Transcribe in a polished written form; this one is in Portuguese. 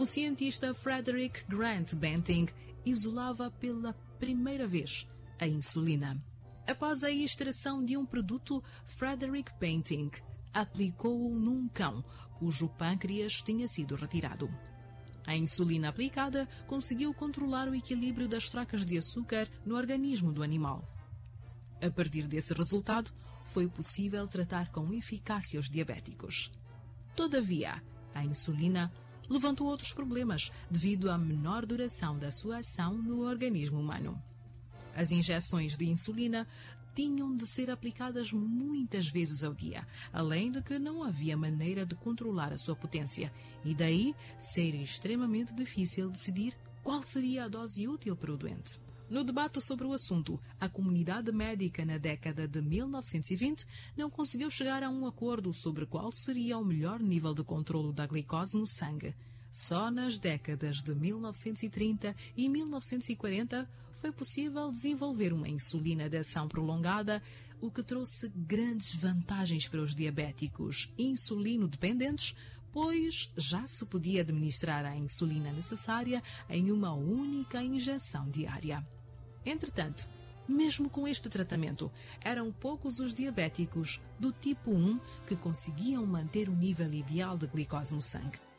o cientista Frederick Grant Banting isolava pela primeira vez a insulina. Após a extração de um produto, Frederick Banting aplicou-o num cão cujo pâncreas tinha sido retirado. A insulina aplicada conseguiu controlar o equilíbrio das trocas de açúcar no organismo do animal. A partir desse resultado, foi possível tratar com eficácia os diabéticos. Todavia, a insulina levantou outros problemas devido à menor duração da sua ação no organismo humano. As injeções de insulina tinham de ser aplicadas muitas vezes ao dia, além de que não havia maneira de controlar a sua potência, e daí ser extremamente difícil decidir qual seria a dose útil para o doente. No debate sobre o assunto, a comunidade médica na década de 1920 não conseguiu chegar a um acordo sobre qual seria o melhor nível de controlo da glicose no sangue. Só nas décadas de 1930 e 1940 foi possível desenvolver uma insulina de ação prolongada, o que trouxe grandes vantagens para os diabéticos insulino-dependentes, pois já se podia administrar a insulina necessária em uma única injeção diária. Entretanto, mesmo com este tratamento, eram poucos os diabéticos do tipo 1 que conseguiam manter o nível ideal de glicose no sangue.